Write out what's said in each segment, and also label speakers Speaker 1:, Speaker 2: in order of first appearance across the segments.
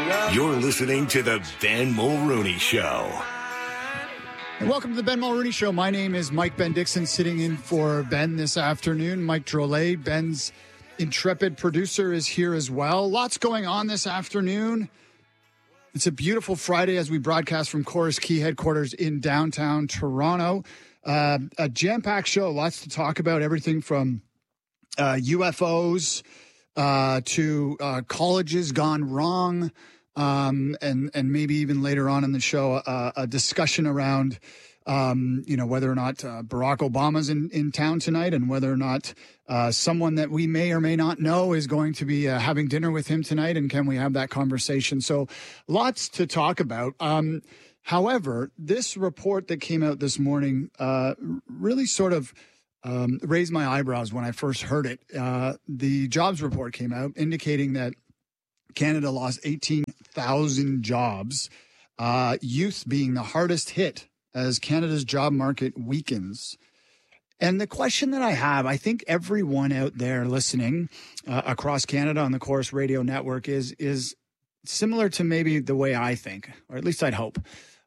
Speaker 1: You're listening to the Ben Mulrooney Show.
Speaker 2: And welcome to the Ben Mulrooney Show. My name is Mike Ben Dixon, sitting in for Ben this afternoon. Mike Drolet, Ben's intrepid producer, is here as well. Lots going on this afternoon. It's a beautiful Friday as we broadcast from Chorus Key headquarters in downtown Toronto. A jam-packed show, lots to talk about, everything from UFOs to colleges gone wrong, and maybe even later on in the show, a discussion around, whether or not Barack Obama's in town tonight and whether or not someone that we may or may not know is going to be having dinner with him tonight, and can we have that conversation? So lots to talk about. However, this report that came out this morning really sort of raised my eyebrows when I first heard it. The jobs report came out indicating that Canada lost 18,000 jobs, youth being the hardest hit as Canada's job market weakens. And the question that I have, I think everyone out there listening across Canada on the Chorus Radio Network is similar to maybe the way I think, or at least I'd hope,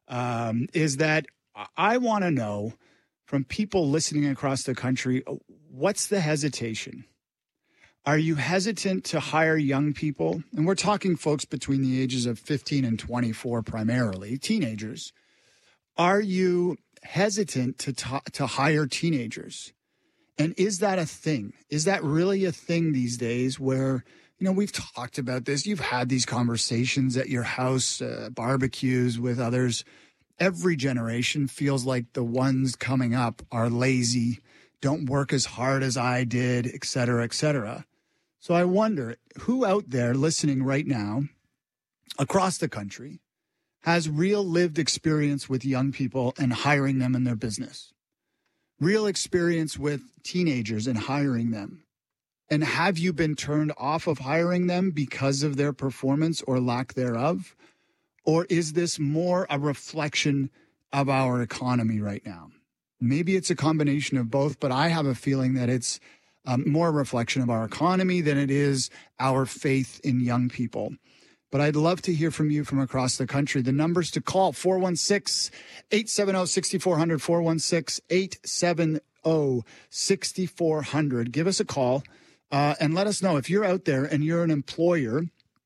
Speaker 2: is that I want to know from people listening across the country, what's the hesitation? Are you hesitant to hire young people? And we're talking folks between the ages of 15 and 24 primarily, teenagers. Are you hesitant to hire teenagers? And is that a thing? Is that really a thing these days where, we've talked about this. You've had these conversations at your house, barbecues with others. Every generation feels like the ones coming up are lazy, don't work as hard as I did, et cetera, et cetera. So I wonder who out there listening right now across the country has real lived experience with young people and hiring them in their business, real experience with teenagers and hiring them. And have you been turned off of hiring them because of their performance or lack thereof? Or is this more a reflection of our economy right now? Maybe it's a combination of both, but I have a feeling that it's more a reflection of our economy than it is our faith in young people. But I'd love to hear from you from across the country. The numbers to call, 416-870-6400, 416-870-6400. Give us a call and let us know if you're out there and you're an employer.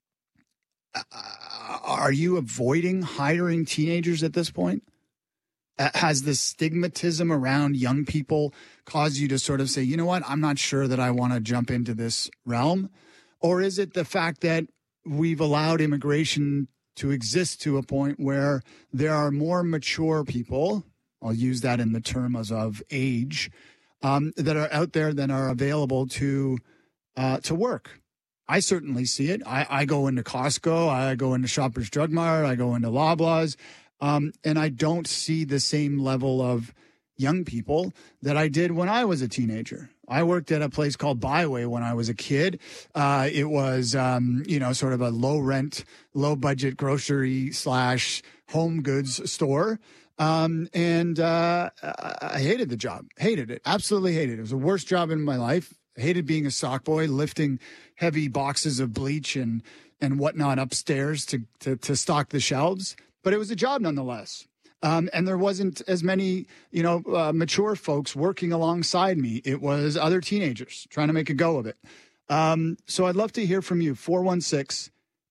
Speaker 2: Are you avoiding hiring teenagers at this point? Has the stigmatism around young people caused you to sort of say, you know what, I'm not sure that I want to jump into this realm? Or is it the fact that we've allowed immigration to exist to a point where there are more mature people, I'll use that in the terms of age, that are out there that are available to work? I certainly see it. I go into Costco, I go into Shoppers Drug Mart, I go into Loblaws, and I don't see the same level of young people that I did when I was a teenager. I worked at a place called Byway when I was a kid. It was, sort of a low rent, low budget grocery / home goods store. And I hated the job, hated it, absolutely hated it. It was the worst job in my life. I hated being a sock boy, lifting heavy boxes of bleach and whatnot upstairs to stock the shelves. But it was a job nonetheless. And there wasn't as many, mature folks working alongside me. It was other teenagers trying to make a go of it. So I'd love to hear from you. 416-870-6400,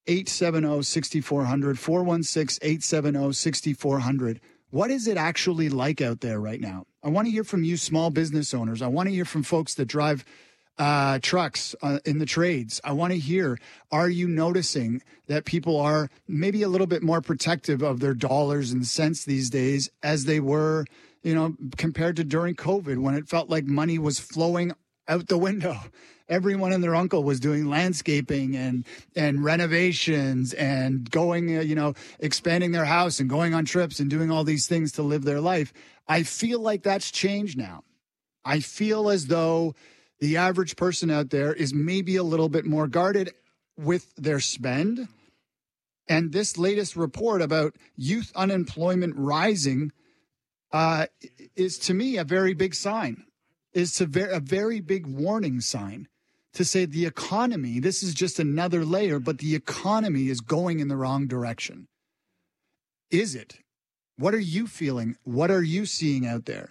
Speaker 2: 416-870-6400. What is it actually like out there right now? I want to hear from you small business owners. I want to hear from folks that drive trucks in the trades. I want to hear, are you noticing that people are maybe a little bit more protective of their dollars and cents these days as they were, compared to during COVID when it felt like money was flowing out the window? Everyone and their uncle was doing landscaping and renovations and going, expanding their house and going on trips and doing all these things to live their life. I feel like that's changed now. I feel as though the average person out there is maybe a little bit more guarded with their spend. And this latest report about youth unemployment rising is, to me, a very big sign. It's a very big warning sign to say the economy, this is just another layer, but the economy is going in the wrong direction. Is it? What are you feeling? What are you seeing out there?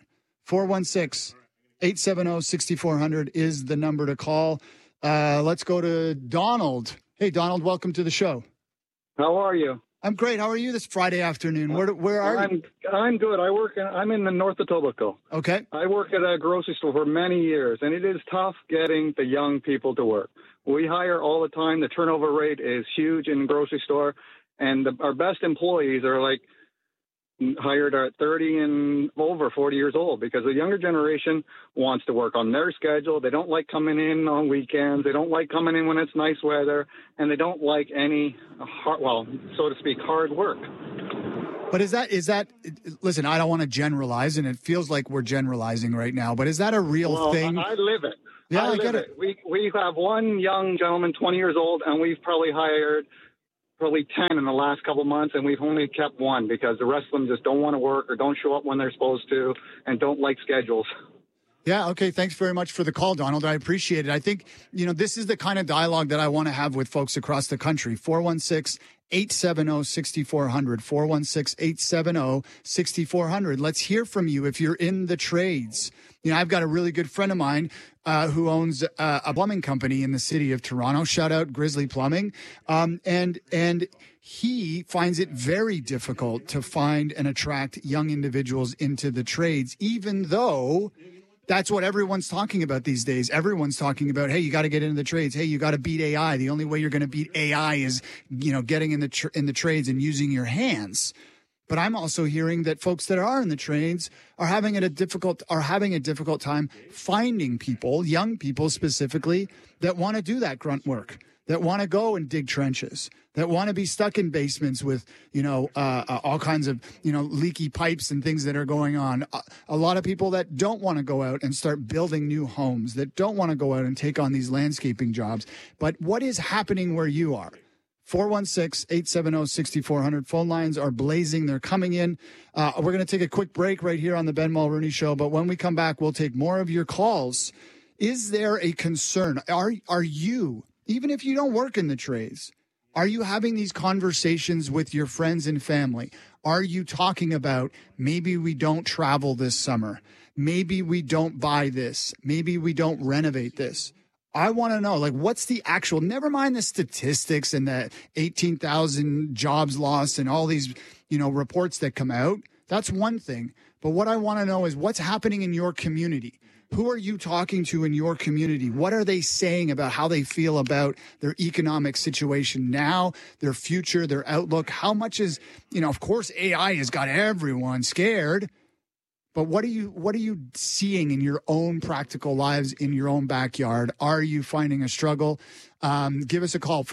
Speaker 2: 416-870-6400 is the number to call. Let's go to Donald. Hey, Donald, welcome to the show.
Speaker 3: How are you?
Speaker 2: I'm great. How are you this Friday afternoon? Where are you?
Speaker 3: I'm good. I'm in the north of Etobicoke.
Speaker 2: Okay.
Speaker 3: I work at a grocery store for many years, and it is tough getting the young people to work. We hire all the time. The turnover rate is huge in the grocery store, and our best employees are like hired at 30 and over 40 years old, because the younger generation wants to work on their schedule. They don't like coming in on weekends. They don't like coming in when it's nice weather, and they don't like any, so to speak, hard work.
Speaker 2: But is that, listen, I don't want to generalize, and it feels like we're generalizing right now, but is that a real thing?
Speaker 3: I live it.
Speaker 2: Yeah, I get it.
Speaker 3: We have one young gentleman, 20 years old, and we've probably hired 10 in the last couple of months, and we've only kept one because the rest of them just don't want to work or don't show up when they're supposed to and don't like schedules.
Speaker 2: Yeah, okay. Thanks very much for the call, Donald. I appreciate it. I think, this is the kind of dialogue that I want to have with folks across the country. 416-870-6400, 416-870-6400. Let's hear from you if you're in the trades. I've got a really good friend of mine who owns a plumbing company in the city of Toronto. Shout out Grizzly Plumbing. And he finds it very difficult to find and attract young individuals into the trades, even though that's what everyone's talking about these days. Everyone's talking about, hey, you got to get into the trades. Hey, you got to beat AI. The only way you're going to beat AI is, getting in the trades and using your hands. But I'm also hearing that folks that are in the trades are having a difficult time finding people, young people specifically, that want to do that grunt work, that want to go and dig trenches, that want to be stuck in basements with, all kinds of, leaky pipes and things that are going on. A lot of people that don't want to go out and start building new homes, that don't want to go out and take on these landscaping jobs. But what is happening where you are? 416-870-6400. Phone lines are blazing. They're coming in. We're going to take a quick break right here on the Ben Mulroney Show. But when we come back, we'll take more of your calls. Is there a concern? Are you, even if you don't work in the trades, are you having these conversations with your friends and family? Are you talking about maybe we don't travel this summer? Maybe we don't buy this. Maybe we don't renovate this. I want to know, what's the actual, never mind the statistics and the 18,000 jobs lost and all these, reports that come out. That's one thing. But what I want to know is what's happening in your community. Who are you talking to in your community? What are they saying about how they feel about their economic situation now, their future, their outlook? How much is, of course, AI has got everyone scared. But what are you seeing in your own practical lives, in your own backyard? Are you finding a struggle? Give us a call,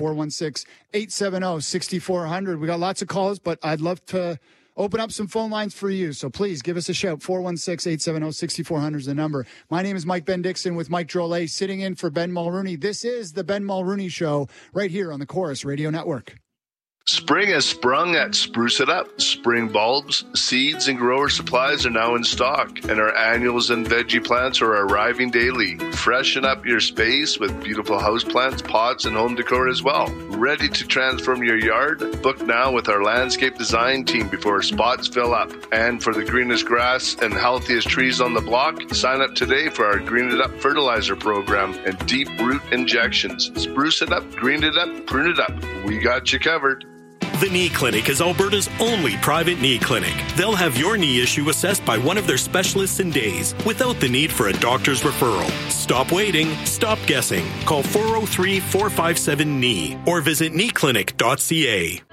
Speaker 2: 416-870-6400. We got lots of calls, but I'd love to open up some phone lines for you. So please give us a shout. 416-870-6400 is the number. My name is Mike Ben Dixon with Mike Drolet, sitting in for Ben Mulroney. This is the Ben Mulroney Show right here on the Chorus Radio Network.
Speaker 4: Spring has sprung at Spruce It Up. Spring bulbs, seeds, and grower supplies are now in stock, and our annuals and veggie plants are arriving daily. Freshen up your space with beautiful houseplants, pots, and home decor as well. Ready to transform your yard? Book now with our landscape design team before spots fill up. And for the greenest grass and healthiest trees on the block, sign up today for our Green It Up fertilizer program and deep root injections. Spruce it up, green it up, prune it up. We got you covered.
Speaker 1: The Knee Clinic is Alberta's only private knee clinic. They'll have your knee issue assessed by one of their specialists in days without the need for a doctor's referral. Stop waiting. Stop guessing. Call 403-457-KNEE or visit kneeclinic.ca.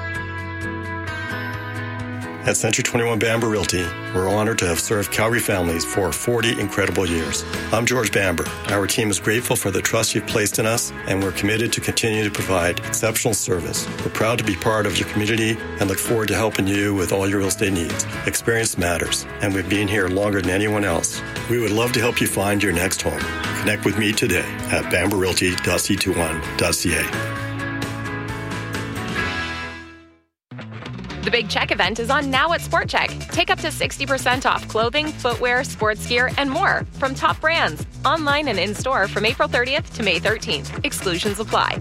Speaker 5: At Century 21 Bamber Realty, we're honored to have served Calgary families for 40 incredible years. I'm George Bamber. Our team is grateful for the trust you've placed in us, and we're committed to continue to provide exceptional service. We're proud to be part of your community and look forward to helping you with all your real estate needs. Experience matters, and we've been here longer than anyone else. We would love to help you find your next home. Connect with me today at bamberrealty.c21.ca.
Speaker 6: The Big Check event is on now at Sport Check. Take up to 60% off clothing, footwear, sports gear, and more from top brands. Online and in-store from April 30th to May 13th. Exclusions apply.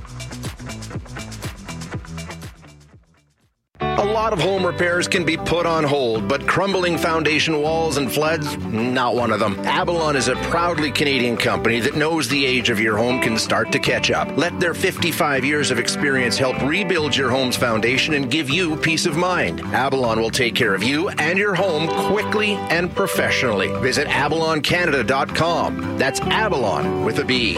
Speaker 7: A lot of home repairs can be put on hold, but crumbling foundation walls and floods, not one of them. Avalon is a proudly Canadian company that knows the age of your home can start to catch up. Let their 55 years of experience help rebuild your home's foundation and give you peace of mind. Avalon will take care of you and your home quickly and professionally. Visit AvalonCanada.com. That's Avalon with a B.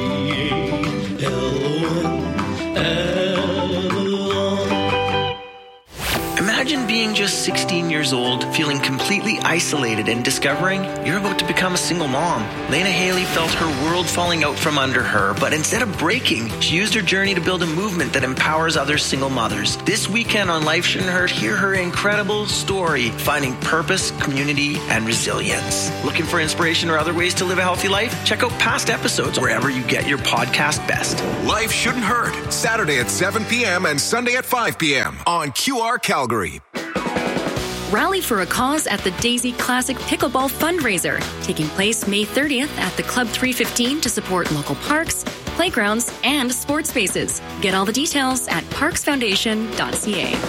Speaker 8: Imagine being just 16 years old, feeling completely isolated and discovering you're about to become a single mom. Lena Haley felt her world falling out from under her, but instead of breaking, she used her journey to build a movement that empowers other single mothers. This weekend on Life Shouldn't Hurt, hear her incredible story, finding purpose, community, and resilience. Looking for inspiration or other ways to live a healthy life? Check out past episodes wherever you get your podcast best.
Speaker 9: Life Shouldn't Hurt, Saturday at 7 p.m. and Sunday at 5 p.m. on QR Calgary.
Speaker 10: Rally for a cause at the Daisy Classic Pickleball Fundraiser, taking place May 30th at the Club 315 to support local parks, playgrounds, and sports spaces. Get all the details at parksfoundation.ca.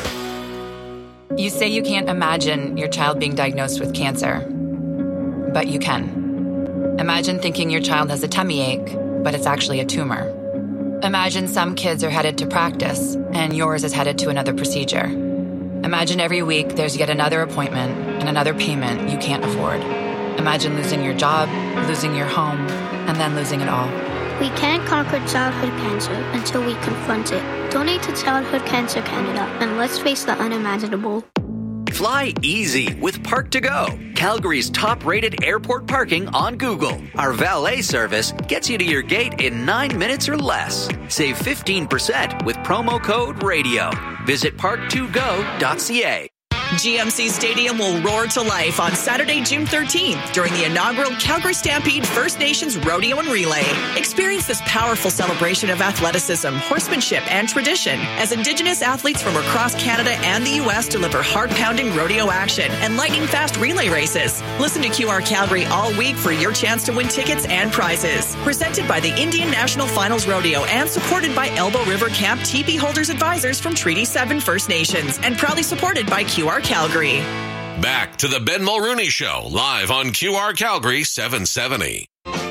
Speaker 11: You say you can't imagine your child being diagnosed with cancer, but you can. Imagine thinking your child has a tummy ache, but it's actually a tumor. Imagine some kids are headed to practice, and yours is headed to another procedure. Imagine every week there's yet another appointment and another payment you can't afford. Imagine losing your job, losing your home, and then losing it all.
Speaker 12: We can't conquer childhood cancer until we confront it. Donate to Childhood Cancer Canada, and let's face the unimaginable.
Speaker 13: Fly easy with Park2Go, Calgary's top-rated airport parking on Google. Our valet service gets you to your gate in 9 minutes or less. Save 15% with promo code RADIO. Visit park2go.ca.
Speaker 14: GMC Stadium will roar to life on Saturday, June 13th during the inaugural Calgary Stampede First Nations Rodeo and Relay. Experience this powerful celebration of athleticism, horsemanship, and tradition as Indigenous athletes from across Canada and the U.S. deliver heart-pounding rodeo action and lightning-fast relay races. Listen to QR Calgary all week for your chance to win tickets and prizes. Presented by the Indian National Finals Rodeo and supported by Elbow River Camp Teepee Holders Advisors from Treaty 7 First Nations and proudly supported by QR Calgary.
Speaker 15: Back to the Ben Mulrooney Show, live on QR Calgary 770.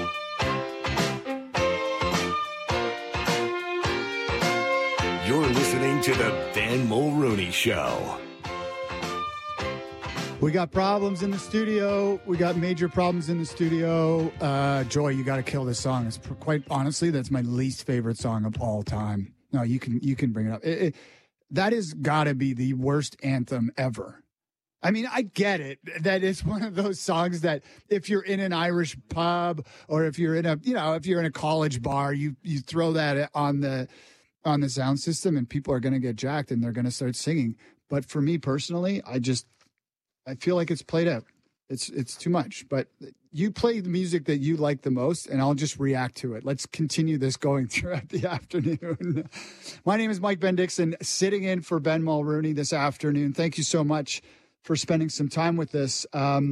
Speaker 9: You're listening to the Ben Mulrooney Show.
Speaker 2: We got problems in the studio. We got major problems in the studio. Joy, you got to kill this song. It's quite honestly, that's my least favorite song of all time. No, you can bring it up. That has got to be the worst anthem ever. I mean, I get it that it's one of those songs that if you're in an Irish pub or if you're in a college bar, you throw that on the sound system and people are going to get jacked and they're going to start singing. But for me personally, I feel like it's played out. It's too much. But you play the music that you like the most, and I'll just react to it. Let's continue this going throughout the afternoon. My name is Mike Ben Dixon, sitting in for Ben Mulrooney this afternoon. Thank you so much for spending some time with us.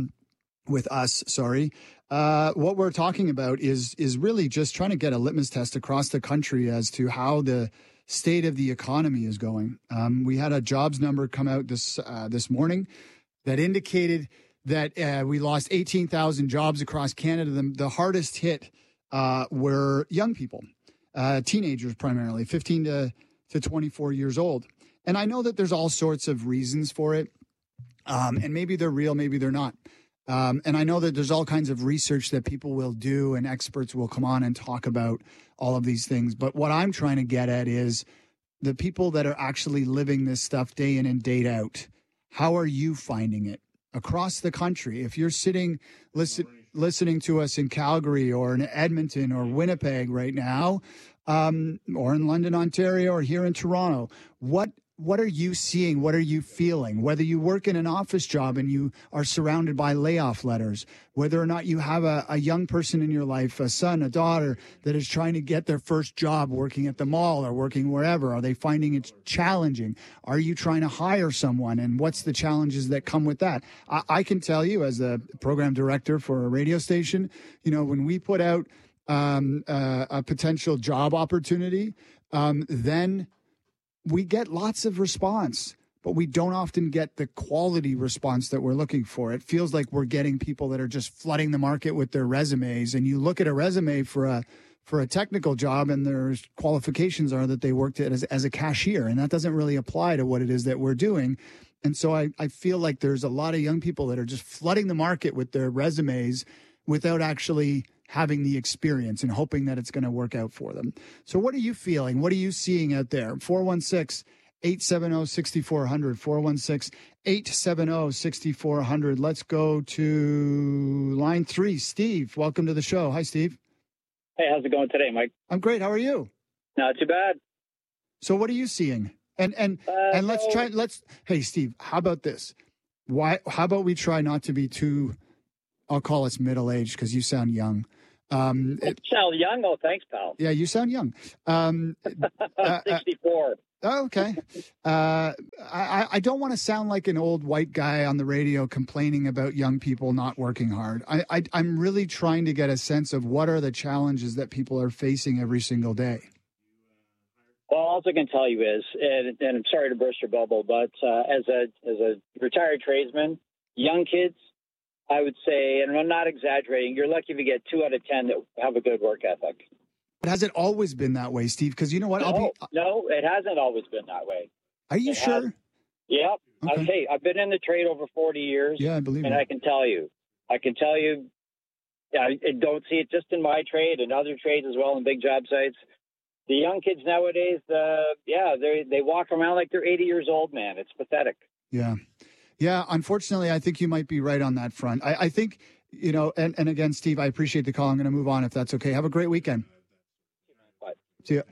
Speaker 2: What we're talking about is really just trying to get a litmus test across the country as to how the state of the economy is going. We had a jobs number come out this morning that indicated that we lost 18,000 jobs across Canada. The hardest hit were young people, teenagers primarily, 15 to 24 years old. And I know that there's all sorts of reasons for it. And maybe they're real, maybe they're not. And I know that there's all kinds of research that people will do and experts will come on and talk about all of these things. But what I'm trying to get at is the people that are actually living this stuff day in and day out. How are you finding it across the country? If you're sitting listening to us in Calgary or in Edmonton or Winnipeg right now, or in London, Ontario, or here in Toronto, what what are you seeing? What are you feeling? Whether you work in an office job and you are surrounded by layoff letters, whether or not you have a young person in your life, a son, a daughter that is trying to get their first job working at the mall or working wherever, are they finding it challenging? Are you trying to hire someone, and what's the challenges that come with that? I can tell you, as the program director for a radio station, when we put out a potential job opportunity, then we get lots of response, but we don't often get the quality response that we're looking for. It feels like we're getting people that are just flooding the market with their resumes. And you look at a resume for a technical job, and their qualifications are that they worked as a cashier, and that doesn't really apply to what it is that we're doing. And so I feel like there's a lot of young people that are just flooding the market with their resumes without actually having the experience and hoping that it's going to work out for them. So what are you feeling? What are you seeing out there? 416-870-6400, 416-870-6400. Let's go to line 3. Steve, welcome to the show. Hi, Steve.
Speaker 16: Hey, how's it going today, Mike?
Speaker 2: I'm great. How are you?
Speaker 16: Not too bad.
Speaker 2: So what are you seeing? And hey, Steve, how about this? How about we try not to be too, I'll call us middle-aged, because you sound young.
Speaker 16: Sound young? Oh, thanks, pal.
Speaker 2: Yeah, you sound young.
Speaker 16: 64.
Speaker 2: Okay. I don't want to sound like an old white guy on the radio complaining about young people not working hard. I'm really trying to get a sense of what are the challenges that people are facing every single day.
Speaker 16: Well, all I can tell you is, and I'm sorry to burst your bubble, but as a retired tradesman, young kids, I would say, and I'm not exaggerating, you're lucky if you get 2 out of 10 that have a good work ethic.
Speaker 2: But has it always been that way, Steve? Because you know what?
Speaker 16: No, it hasn't always been that way.
Speaker 2: Are you sure?
Speaker 16: Yep.
Speaker 2: Okay.
Speaker 16: I've been in the trade over 40 years.
Speaker 2: Yeah, I believe
Speaker 16: and
Speaker 2: it.
Speaker 16: I can tell you, I don't see it just in my trade and other trades as well in big job sites. The young kids nowadays, they walk around like they're 80 years old, man. It's pathetic.
Speaker 2: Yeah. Yeah, unfortunately, I think you might be right on that front. I think, and again, Steve, I appreciate the call. I'm going to move on if that's okay. Have a great weekend.
Speaker 16: Bye.
Speaker 2: See ya.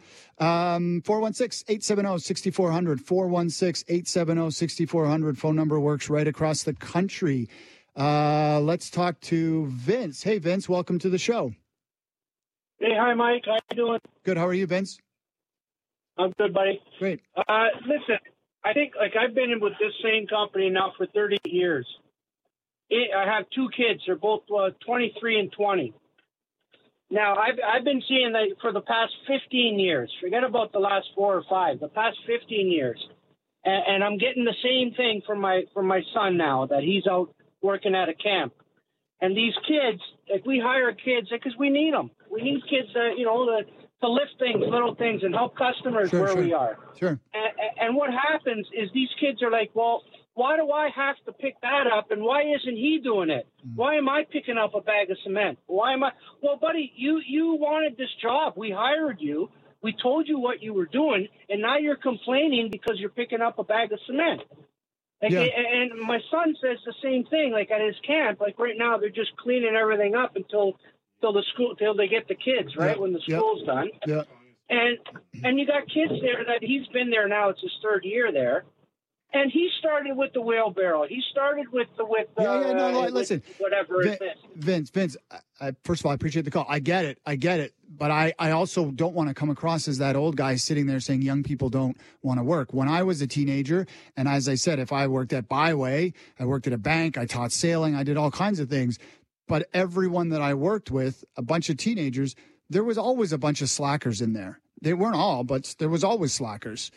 Speaker 2: 416-870-6400, 416-870-6400. Phone number works right across the country. Let's talk to Vince. Hey, Vince, welcome to the show.
Speaker 17: Hey, hi, Mike. How you doing?
Speaker 2: Good. How are you, Vince?
Speaker 17: I'm good, buddy.
Speaker 2: Great.
Speaker 17: Listen, I think I've been in with this same company now for 30 years. I have 2 kids. They're both 23 and 20. Now, I've been seeing that for the past 15 years. Forget about the last 4 or 5. The past 15 years, and I'm getting the same thing from my son now that he's out working at a camp. And these kids, we hire kids because we need them. We need kids to lift things, little things, and help customers we are.
Speaker 2: Sure.
Speaker 17: And what happens is these kids are like, well, why do I have to pick that up, and why isn't he doing it? Why am I picking up a bag of cement? Why am I? Well, buddy, you wanted this job. We hired you. We told you what you were doing, and now you're complaining because you're picking up a bag of cement. And my son says the same thing, like at his camp. Like right now, they're just cleaning everything up until they get the kids, right? When the school's done.
Speaker 2: Yeah.
Speaker 17: And you got kids there that he's been there now. It's his 3rd year there. And he started with the wheelbarrow. He started with
Speaker 2: listen,
Speaker 17: whatever it is.
Speaker 2: Vince, first of all, I appreciate the call. I get it. But I also don't want to come across as that old guy sitting there saying young people don't want to work. When I was a teenager, and as I said, if I worked at Byway, I worked at a bank, I taught sailing, I did all kinds of things. But everyone that I worked with, a bunch of teenagers, there was always a bunch of slackers in there. They weren't all, but there was always slackers.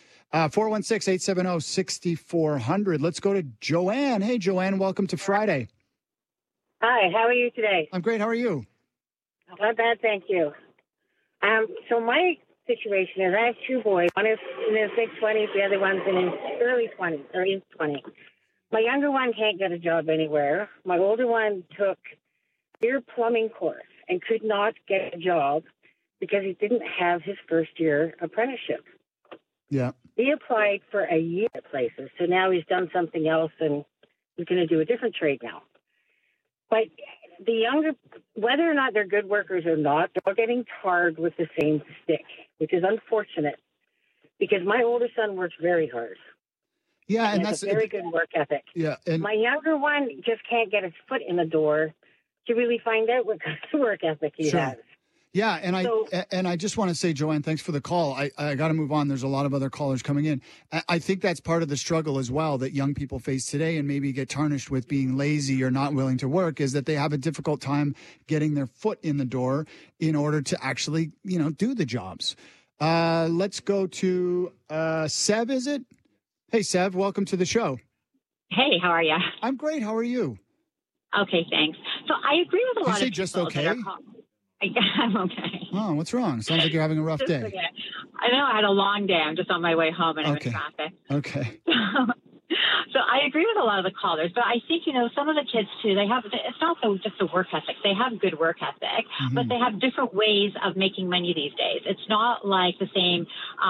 Speaker 2: 416-870-6400. Let's go to Joanne. Hey, Joanne, welcome to Friday.
Speaker 18: Hi, how are you today?
Speaker 2: I'm great. How are you?
Speaker 18: Not bad, thank you. So my situation is I have 2 boys. One is in his mid-20s, the other one's in his early 20s, or in 20s. My younger one can't get a job anywhere. My older one took a year plumbing course and could not get a job because he didn't have his first-year apprenticeship.
Speaker 2: Yeah.
Speaker 18: He applied for a year at places, so now he's done something else and he's going to do a different trade now. But the younger, whether or not they're good workers or not, they're all getting tarred with the same stick, which is unfortunate because my older son works very hard.
Speaker 2: Yeah, and
Speaker 18: that's a very good work ethic.
Speaker 2: Yeah, and
Speaker 18: my younger one just can't get his foot in the door to really find out what kind of work ethic he has.
Speaker 2: Yeah, and I just want to say, Joanne, thanks for the call. I got to move on. There's a lot of other callers coming in. I think that's part of the struggle as well that young people face today and maybe get tarnished with being lazy or not willing to work, is that they have a difficult time getting their foot in the door in order to actually, do the jobs. Let's go to Sev, is it? Hey, Sev, welcome to the show.
Speaker 19: Hey, how are you?
Speaker 2: I'm great. How are you?
Speaker 19: Okay, thanks. So I agree with a lot of people.
Speaker 2: Just okay?
Speaker 19: I'm okay.
Speaker 2: Oh, what's wrong? Sounds like you're having a rough day.
Speaker 19: Okay. I know I had a long day. I'm just on my way home and I'm in traffic.
Speaker 2: Okay.
Speaker 19: So I agree with a lot of the callers, but I think, some of the kids too, it's not just a work ethic. They have good work ethic, but they have different ways of making money these days. It's not like the same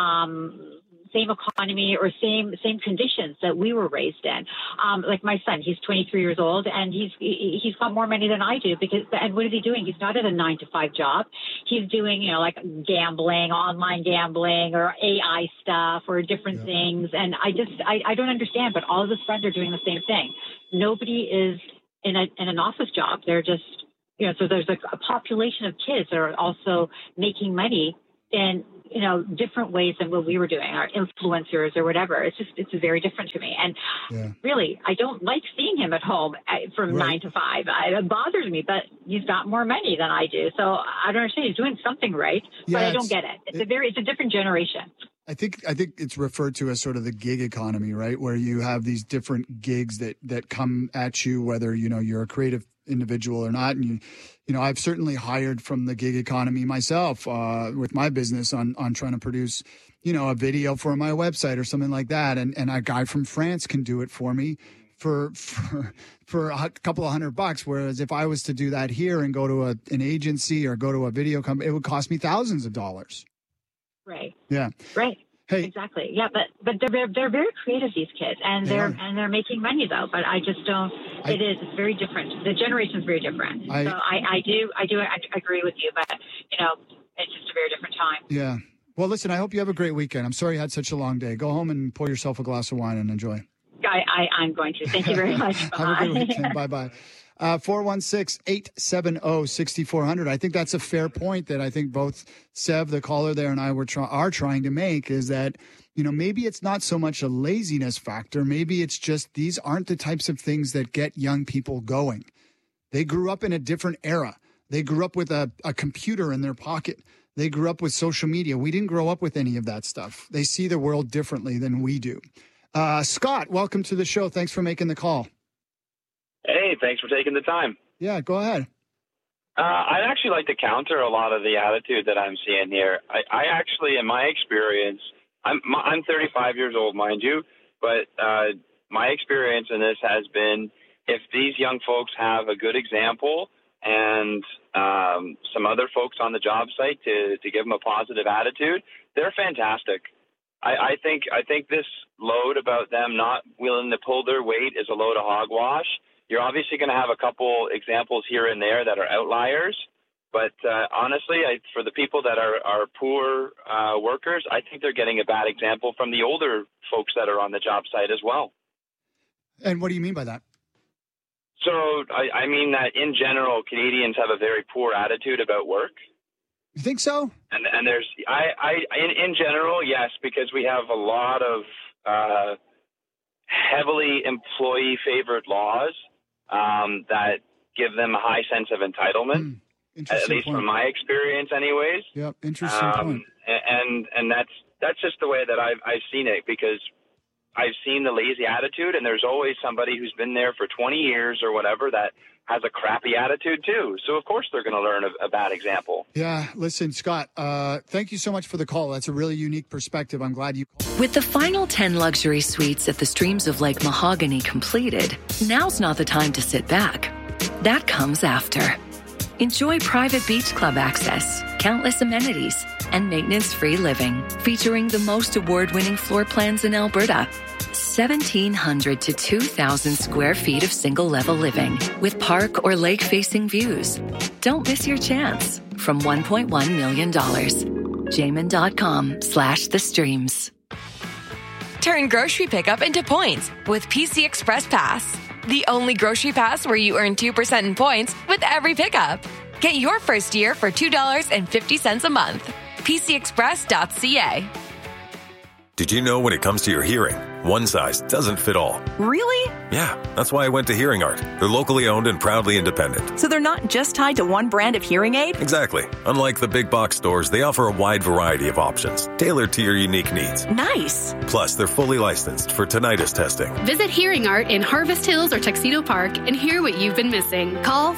Speaker 19: economy or same conditions that we were raised in. Like my son, he's 23 years old and he's got more money than I do and what is he doing? He's not at a 9-to-5 job. He's doing, like gambling, online gambling or AI stuff or different things. And I don't understand, but all of his friends are doing the same thing. Nobody is in an office job. They're just, so there's a population of kids that are also making money in different ways than what we were doing, our influencers or whatever. It's very different to me. And really, I don't like seeing him at home from 9 to 5. It bothers me, but he's got more money than I do. So I don't understand. He's doing something right, but I don't get it. It's a different generation.
Speaker 2: I think it's referred to as sort of the gig economy, right? Where you have these different gigs that come at you, whether, you're a creative individual or not. And I've certainly hired from the gig economy myself with my business on trying to produce, a video for my website or something like that. And a guy from France can do it for me for a couple of $100. Whereas if I was to do that here and go to an agency or go to a video company, it would cost me thousands of dollars.
Speaker 19: Right.
Speaker 2: Yeah.
Speaker 19: Right.
Speaker 2: Hey.
Speaker 19: Exactly. Yeah, but they're very creative, these kids, and they're making money though. But I just don't. It's very different. The generation's very different. So I agree with you, but it's just a very different time.
Speaker 2: Yeah. Well, listen. I hope you have a great weekend. I'm sorry you had such a long day. Go home and pour yourself a glass of wine and enjoy.
Speaker 19: I'm going to. Thank you very much.
Speaker 2: Have a good weekend. Bye-bye. 416-870-6400. I think that's a fair point that I think both Sev, the caller there, and I are trying to make, is that, maybe it's not so much a laziness factor. Maybe it's just these aren't the types of things that get young people going. They grew up in a different era. They grew up with a computer in their pocket. They grew up with social media. We didn't grow up with any of that stuff. They see the world differently than we do. Scott, welcome to the show. Thanks for making the call.
Speaker 20: Hey, thanks for taking the time.
Speaker 2: Yeah, go ahead.
Speaker 20: I'd actually like to counter a lot of the attitude that I'm seeing here. I actually, in my experience, I'm 35 years old, mind you, but my experience in this has been, if these young folks have a good example and some other folks on the job site to give them a positive attitude, they're fantastic. I think this load about them not willing to pull their weight is a load of hogwash. You're obviously going to have a couple examples here and there that are outliers, but honestly, for the people that are poor workers, I think they're getting a bad example from the older folks that are on the job site as well.
Speaker 2: And what do you mean by that?
Speaker 20: So I mean that in general, Canadians have a very poor attitude about work.
Speaker 2: You think so?
Speaker 20: And there's in general, yes, because we have a lot of heavily employee favored laws that give them a high sense of entitlement, at least from my experience anyways.
Speaker 2: Yep, interesting point.
Speaker 20: And that's just the way that I've seen it, because I've seen the lazy attitude, and there's always somebody who's been there for 20 years or whatever that has a crappy attitude too. So of course they're going to learn a bad example.
Speaker 2: Yeah, listen, Scott, thank you so much for the call. That's a really unique perspective. I'm glad you called.
Speaker 21: With the final 10 luxury suites at the Streams of Lake Mahogany completed, now's not the time to sit back. That comes after. Enjoy private beach club access, countless amenities, and maintenance-free living, featuring the most award-winning floor plans in Alberta. 1,700 to 2,000 square feet of single-level living with park or lake-facing views. Don't miss your chance. From $1.1 million. Jamin.com/the streams.
Speaker 3: Turn grocery pickup into points with PC Express Pass. The only grocery pass where you earn 2% in points with every pickup. Get your first year for $2.50 a month. PCExpress.ca.
Speaker 22: Did you know when it comes to your hearing, one size doesn't fit all?
Speaker 23: Really?
Speaker 22: Yeah, that's why I went to Hearing Art. They're locally owned and proudly independent.
Speaker 23: So they're not just tied to one brand of hearing aid?
Speaker 22: Exactly. Unlike the big box stores, they offer a wide variety of options, tailored to your unique needs.
Speaker 23: Nice.
Speaker 22: Plus, they're fully licensed for tinnitus testing.
Speaker 24: Visit Hearing Art in Harvest Hills or Tuxedo Park and hear what you've been missing. Call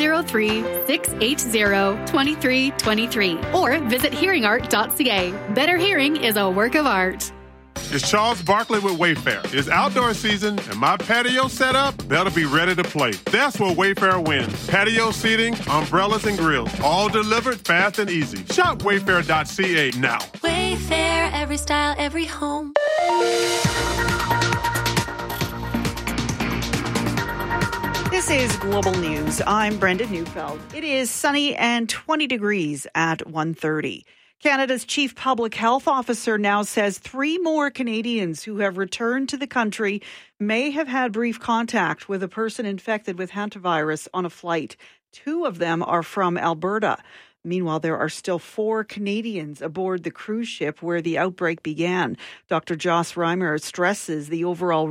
Speaker 24: 403-680-2323 or visit hearingart.ca. Better hearing is a work of art.
Speaker 25: It's Charles Barkley with Wayfair. It's outdoor season, and my patio set up, that'll be ready to play. That's where Wayfair wins. Patio seating, umbrellas, and grills, all delivered fast and easy. Shop wayfair.ca now.
Speaker 26: Wayfair, every style, every home.
Speaker 27: This is Global News. I'm Brenda Neufeld. It is sunny and 20 degrees at 1:30. Canada's chief public health officer now says 3 more Canadians who have returned to the country may have had brief contact with a person infected with hantavirus on a flight. 2 of them are from Alberta. Meanwhile, there are still 4 Canadians aboard the cruise ship where the outbreak began. Dr. Joss Reimer stresses the overall